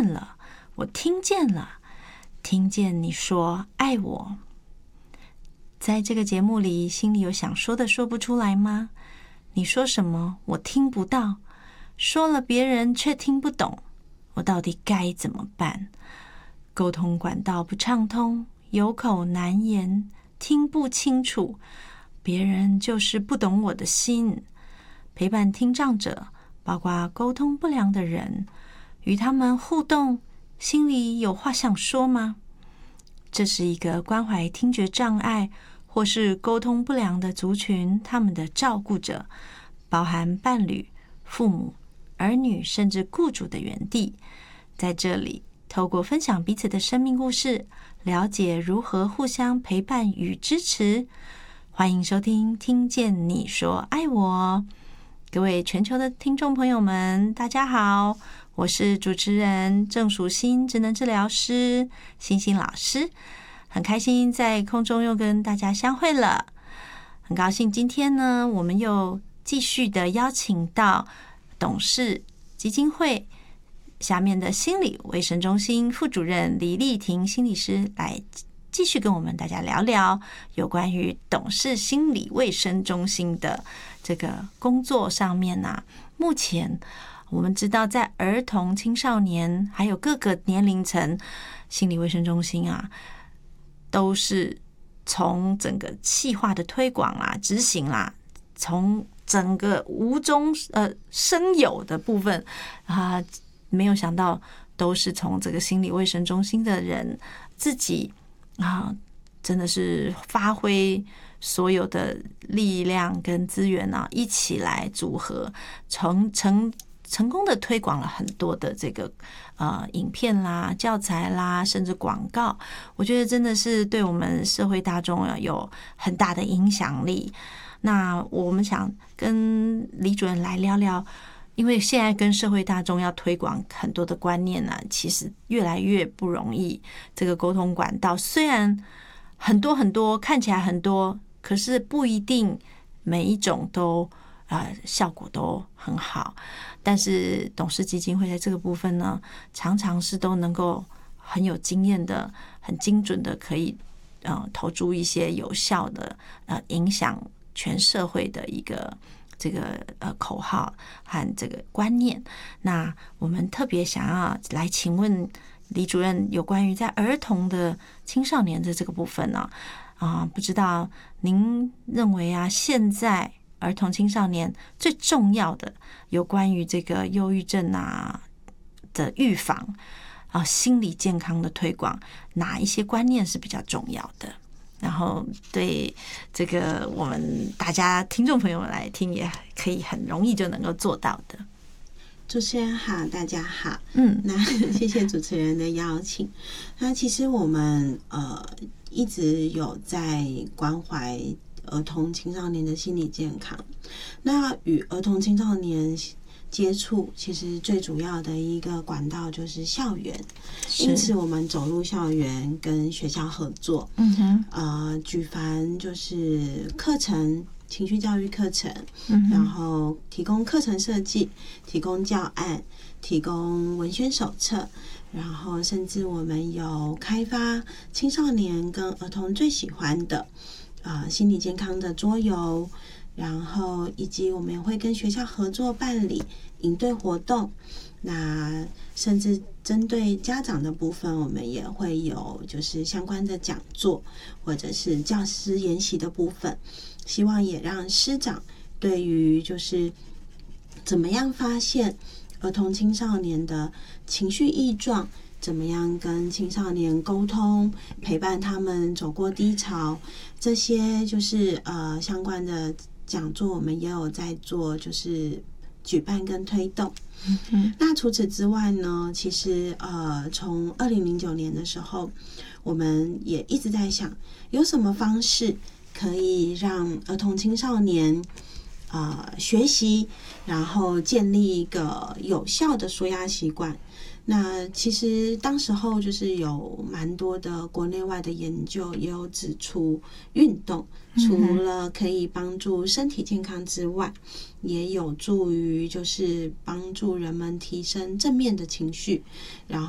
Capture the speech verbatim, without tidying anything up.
见了，我听见了，听见你说爱我。在这个节目里，心里有想说的说不出来吗？你说什么我听不到，说了别人却听不懂，我到底该怎么办？沟通管道不畅通，有口难言，听不清楚，别人就是不懂我的心。陪伴听障者，包括沟通不良的人，与他们互动，心里有话想说吗？这是一个关怀听觉障碍或是沟通不良的族群，他们的照顾者，包含伴侣、父母、儿女，甚至雇主的园地。在这里，透过分享彼此的生命故事，了解如何互相陪伴与支持。欢迎收听《听见你说爱我》。各位全球的听众朋友们，大家好，我是主持人郑淑欣，职能治疗师欣欣老师，很开心在空中又跟大家相会了。很高兴今天呢，我们又继续的邀请到董事基金会下面的心理卫生中心副主任李丽婷心理师来继续跟我们大家聊聊有关于董事心理卫生中心的这个工作上面啊。目前我们知道，在儿童、青少年还有各个年龄层，心理卫生中心啊，都是从整个企划的推广啊、执行啦、啊，从整个无中呃生有的部分啊，没有想到都是从这个心理卫生中心的人自己啊，真的是发挥所有的力量跟资源啊，一起来组合，成成成功的推广了很多的这个呃影片啦、教材啦，甚至广告。我觉得真的是对我们社会大众有很大的影响力。那我们想跟李主任来聊聊，因为现在跟社会大众要推广很多的观念呢、啊，其实越来越不容易。这个沟通管道虽然很多很多，看起来很多，可是不一定每一种都呃效果都很好。但是董事基金会在这个部分呢，常常是都能够很有经验的、很精准的，可以呃投注一些有效的呃影响全社会的一个这个呃口号和这个观念。那我们特别想要来请问李主任，有关于在儿童的青少年的这个部分呢、啊，啊，不知道您认为啊，现在儿童青少年最重要的有关于这个忧郁症啊的预防啊，心理健康的推广，哪一些观念是比较重要的？然后对这个我们大家听众朋友们来听，也可以很容易就能够做到的。 主持人好，大家好。 嗯， 那谢谢主持人的邀请。那其实我们呃一直有在关怀儿童青少年的心理健康。那与儿童青少年接触，其实最主要的一个管道就是校园，因此我们走入校园，跟学校合作， 嗯哼， 呃，举凡就是课程。情绪教育课程，然后提供课程设计，提供教案，提供文宣手册，然后甚至我们有开发青少年跟儿童最喜欢的啊、呃、心理健康的桌游，然后以及我们也会跟学校合作办理营队活动。那甚至针对家长的部分，我们也会有就是相关的讲座，或者是教师研习的部分。希望也让师长对于就是怎么样发现儿童青少年的情绪异状，怎么样跟青少年沟通，陪伴他们走过低潮，这些就是呃相关的讲座，我们也有在做，就是举办跟推动。嗯、那除此之外呢，其实呃从二零零九年的时候，我们也一直在想有什么方式可以让儿童青少年呃学习，然后建立一个有效的舒压习惯。那其实当时候就是有蛮多的国内外的研究也有指出，运动除了可以帮助身体健康之外，也有助于就是帮助人们提升正面的情绪，然后